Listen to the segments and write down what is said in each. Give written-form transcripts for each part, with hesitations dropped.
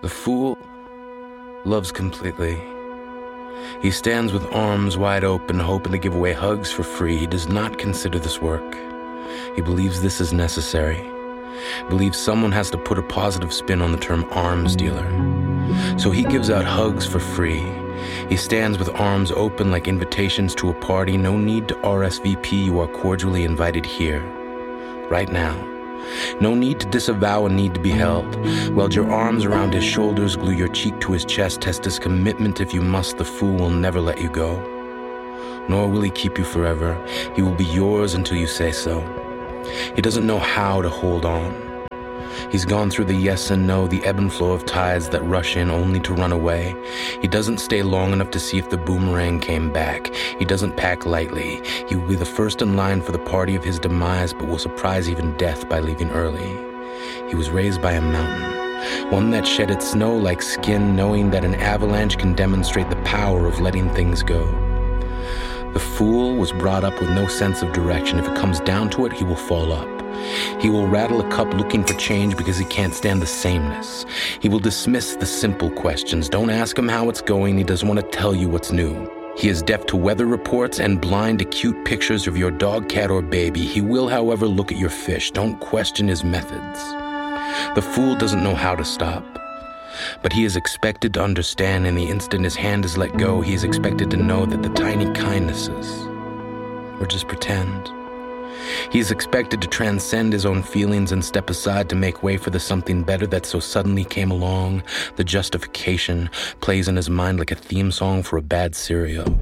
The fool loves completely. He stands with arms wide open, hoping to give away hugs for free. He does not consider this work. He believes this is necessary. Believes someone has to put a positive spin on the term arms dealer. So he gives out hugs for free. He stands with arms open like invitations to a party. No need to RSVP, you are cordially invited here, right now. No need to disavow a need to be held. Weld your arms around his shoulders, glue your cheek to his chest, test his commitment if you must. The fool will never let you go. Nor will he keep you forever. He will be yours until you say so. He doesn't know how to hold on. He's gone through the yes and no, the ebb and flow of tides that rush in only to run away. He doesn't stay long enough to see if the boomerang came back. He doesn't pack lightly. He will be the first in line for the party of his demise, but will surprise even death by leaving early. He was raised by a mountain, one that shed its snow like skin, knowing that an avalanche can demonstrate the power of letting things go. The fool was brought up with no sense of direction. If it comes down to it, he will fall up. He will rattle a cup looking for change because he can't stand the sameness. He will dismiss the simple questions. Don't ask him how it's going. He doesn't want to tell you what's new. He is deaf to weather reports and blind to cute pictures of your dog, cat, or baby. He will, however, look at your fish. Don't question his methods. The fool doesn't know how to stop. But he is expected to understand, and the instant his hand is let go, he is expected to know that the tiny kindnesses were just pretend. He is expected to transcend his own feelings and step aside to make way for the something better that so suddenly came along. The justification plays in his mind like a theme song for a bad serial.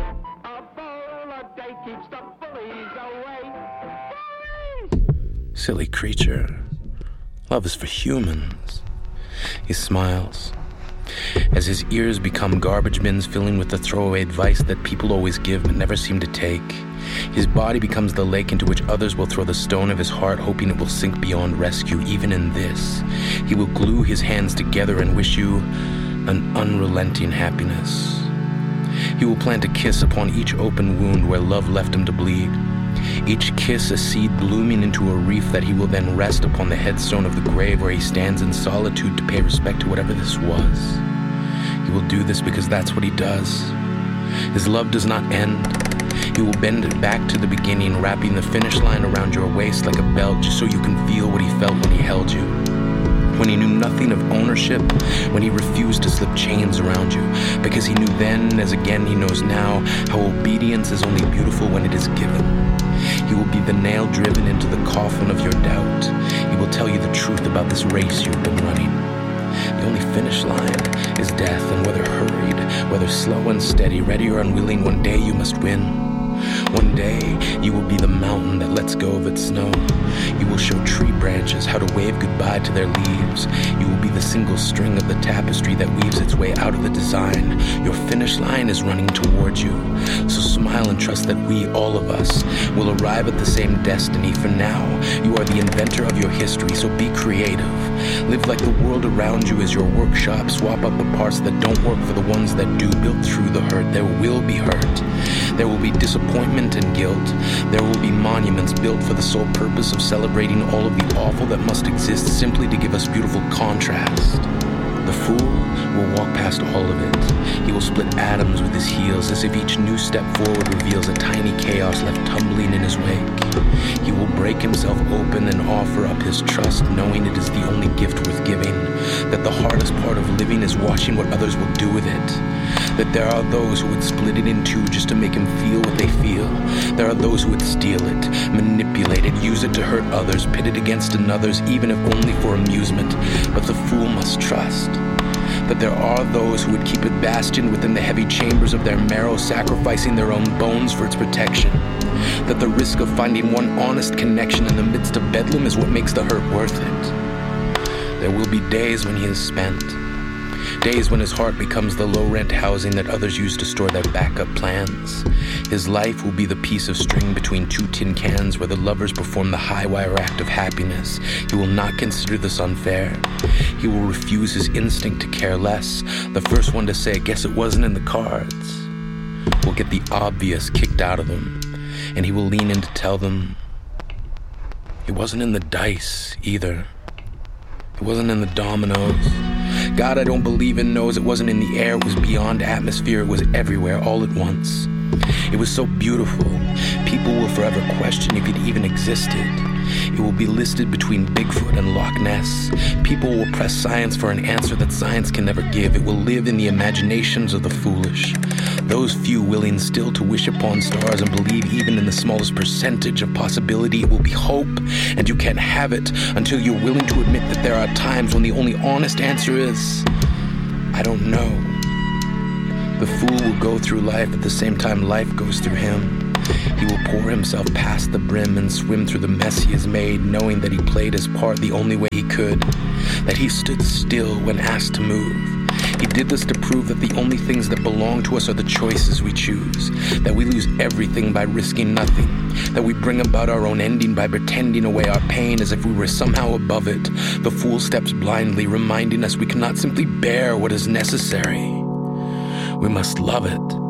Silly creature. Love is for humans. He smiles. As his ears become garbage bins filling with the throwaway advice that people always give but never seem to take, his body becomes the lake into which others will throw the stone of his heart, hoping it will sink beyond rescue. Even in this, he will glue his hands together and wish you an unrelenting happiness. He will plant a kiss upon each open wound where love left him to bleed. Each kiss a seed blooming into a reef that he will then rest upon the headstone of the grave where he stands in solitude to pay respect to whatever this was. He will do this because that's what he does. His love does not end. He will bend it back to the beginning, wrapping the finish line around your waist like a belt just so you can feel what he felt when he held you. When he knew nothing of ownership, when he refused to slip chains around you, because he knew then, as again he knows now, how obedience is only beautiful when it is given. He will be the nail driven into the coffin of your doubt. He will tell you the truth about this race you've been running. The only finish line is death, and whether hurried, whether slow and steady, ready or unwilling, one day you must win. One day, you will be the mountain that lets go of its snow. You will show tree branches how to wave goodbye to their leaves. You will be the single string of the tapestry that weaves its way out of the design. Your finish line is running towards you. So smile and trust that we, all of us, will arrive at the same destiny. For now, you are the inventor of your history, so be creative. Live like the world around you is your workshop. Swap out the parts that don't work for the ones that do. Build through the hurt. There will be hurt. There will be disappointment and guilt. There will be monuments built for the sole purpose of celebrating all of the awful that must exist simply to give us beautiful contrast. The fool will walk past all of it. He will split atoms with his heels as if each new step forward reveals a tiny chaos left tumbling in his wake. He will break himself open and offer up his trust, knowing it is the only gift worth giving. That the hardest part of living is watching what others will do with it. That there are those who would split it in two just to make him feel what they feel. There are those who would steal it, manipulate it, use it to hurt others, pit it against another's, even if only for amusement. But the fool must trust that there are those who would keep it bastioned within the heavy chambers of their marrow, sacrificing their own bones for its protection. That the risk of finding one honest connection in the midst of bedlam is what makes the hurt worth it. There will be days when he is spent. Days when his heart becomes the low-rent housing that others use to store their backup plans. His life will be the piece of string between two tin cans where the lovers perform the high-wire act of happiness. He will not consider this unfair. He will refuse his instinct to care less. The first one to say, guess it wasn't in the cards, will get the obvious kicked out of him. And he will lean in to tell them, it wasn't in the dice either. It wasn't in the dominoes. God I don't believe in knows it wasn't in the air, it was beyond atmosphere, it was everywhere, all at once. It was so beautiful, people will forever question if it even existed. It will be listed between Bigfoot and Loch Ness. People will press science for an answer that science can never give. It will live in the imaginations of the foolish. Those few willing still to wish upon stars and believe even in the smallest percentage of possibility. It will be hope, and you can't have it until you're willing to admit that there are times when the only honest answer is, I don't know. The fool will go through life at the same time life goes through him. He will pour himself past the brim and swim through the mess he has made, knowing that he played his part the only way he could, that he stood still when asked to move. He did this to prove that the only things that belong to us are the choices we choose, that we lose everything by risking nothing, that we bring about our own ending by pretending away our pain as if we were somehow above it. The fool steps blindly, reminding us we cannot simply bear what is necessary. We must love it.